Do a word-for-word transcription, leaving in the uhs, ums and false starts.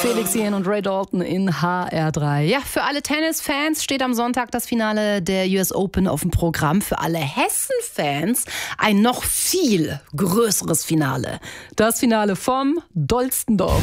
Felix Jähn und Ray Dalton in H R drei. Ja, für alle Tennisfans steht am Sonntag das Finale der U S Open auf dem Programm. Für alle Hessen-Fans ein noch viel größeres Finale. Das Finale vom dollsten Dorf.